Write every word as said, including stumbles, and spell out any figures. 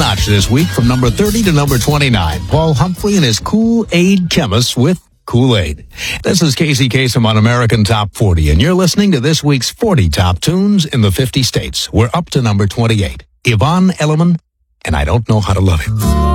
notch this week from number thirty to number twenty-nine. Paul Humphrey and his Kool-Aid Chemists with Kool-Aid. This is Casey Kasem on American Top forty, and you're listening to this week's forty Top Tunes in the fifty states. We're up to number twenty-eight. Yvonne Elliman, and I Don't Know How to Love You.